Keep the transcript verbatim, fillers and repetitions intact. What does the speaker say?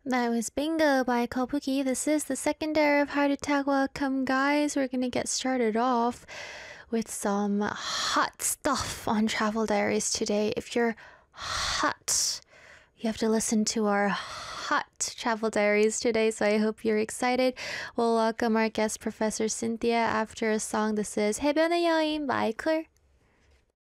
That was Bingo by Kobuki. This is the second hour of Heart Attack. Welcome, guys. We're gonna get started off with some hot stuff on Travel Diaries today. If you're hot, you have to listen to our hot Travel Diaries today, so I hope you're excited. We'll welcome our guest, Professor Cynthia, after a song that says 해변의 여인 마이클.